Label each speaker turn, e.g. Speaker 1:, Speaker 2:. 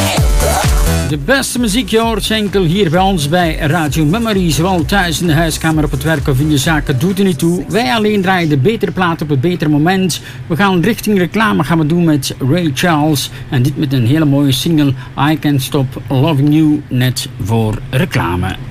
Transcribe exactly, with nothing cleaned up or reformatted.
Speaker 1: De beste muziek, je hoort enkel hier bij ons bij Radio Memory. Zowel thuis in de huiskamer, op het werk of in je zaken, doet er niet toe. Wij alleen draaien de betere plaat op het betere moment. We gaan richting reclame, gaan we doen met Ray Charles. En dit met een hele mooie single, I Can't Stop Loving You, net voor reclame.